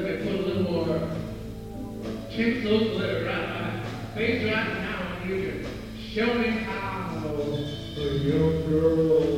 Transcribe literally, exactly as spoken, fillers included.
me put a little more tinsel glitter on my face right now, and you can show me how. A young girl